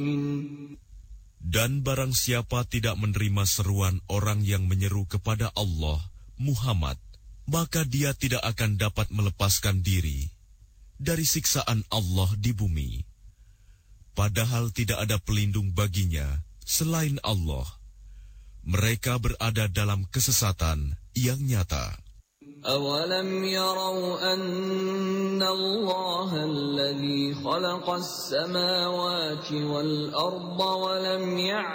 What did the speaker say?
Dan barang siapa tidak menerima seruan orang yang menyeru kepada Allah, Muhammad, maka dia tidak akan dapat melepaskan diri dari siksaan Allah di bumi. Padahal tidak ada pelindung baginya selain Allah. Mereka berada dalam kesesatan yang nyata. أَوَلَمْ يَرَوْا أَنَّ اللَّهَ الَّذِي خَلَقَ السَّمَاوَاتِ وَالْأَرْضَ وَلَمْ يَعْلَمْ